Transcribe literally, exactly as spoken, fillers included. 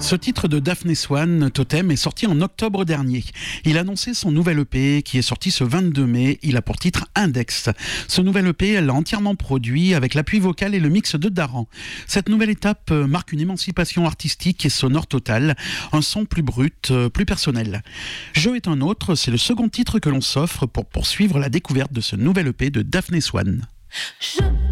Ce titre de Daphné Swan, Totem, est sorti en octobre dernier. Il a annoncé son nouvel E P qui est sorti ce vingt-deux mai. Il a pour titre Index. Ce nouvel E P, elle l'a entièrement produit avec l'appui vocal et le mix de Daran. Cette nouvelle étape marque une émancipation artistique et sonore totale, un son plus brut, plus personnel. Je est un autre, c'est le second titre que l'on s'offre pour poursuivre la découverte de ce nouvel E P de Daphné Swan. Je...